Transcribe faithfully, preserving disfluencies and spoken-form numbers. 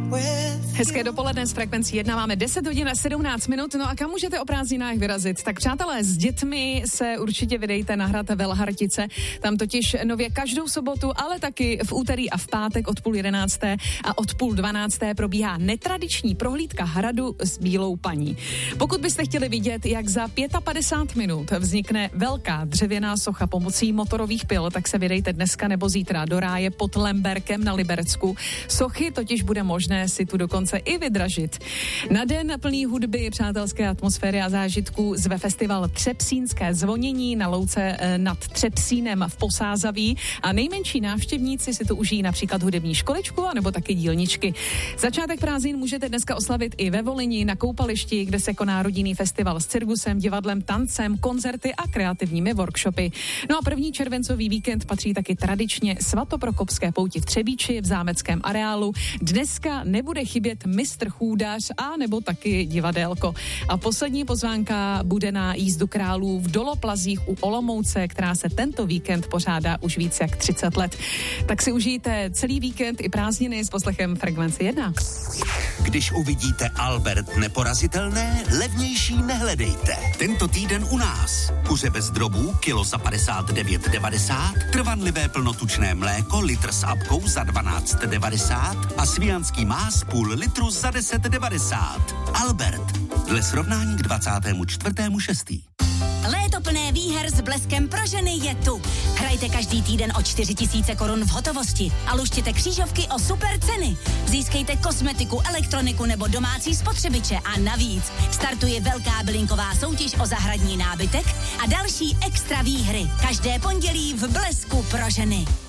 Hezké dopoledne s Frekvencí jedna, máme deset hodin a sedmnáct minut, no a kam můžete o prázdninách vyrazit? Tak přátelé, s dětmi se určitě vydejte na hrad Velhartice, tam totiž nově každou sobotu, ale taky v úterý a v pátek od půl jedenácté a od půl dvanácté probíhá netradiční prohlídka hradu s bílou paní. Pokud byste chtěli vidět, jak za padesát pět minut vznikne velká dřevěná socha pomocí motorových pil, tak se vydejte dneska nebo zítra do ráje pod Lemberkem na Liberecku. Sochy totiž bude možné si tu dokonce i vydražit. Na den plný hudby, přátelské atmosféry a zážitků zve festival Třepsínské zvonění na louce nad Třepsínem v Posázaví a nejmenší návštěvníci si tu užijí například hudební školičku a nebo taky dílničky. Začátek prázdnin můžete dneska oslavit i ve Volyni na koupališti, kde se koná rodinný festival s cirkusem, divadlem, tancem, koncerty a kreativními workshopy. No a první červencový víkend patří taky tradičně svatoprokopské pouti v Třebíči v zámeckém areálu. Dneska nebude chybět mistr Chůdař a nebo taky divadélko. A poslední pozvánka bude na jízdu králů v Doloplazích u Olomouce, která se tento víkend pořádá už víc jak třicet let. Tak si užijte celý víkend i prázdniny s poslechem Frekvence jedna. Když uvidíte Albert neporazitelné, levnější nehledejte. Tento týden u nás. Kuře bez drobů, kilo za padesát devět devadesát, trvanlivé plnotučné mléko, litr s apkou za dvanáct devadesát a svijanský más půl litru za deset devadesát. Albert. Dle srovnání k dvacátému čtvrtému šestý Léto plné výher s Bleskem pro ženy je tu. Hrajte každý týden o čtyři tisíce korun v hotovosti a luštěte křížovky o super ceny. Získejte kosmetiku, elektroniku nebo domácí spotřebiče a navíc startuje velká bylinková soutěž o zahradní nábytek a další extra výhry. Každé pondělí v Blesku pro ženy.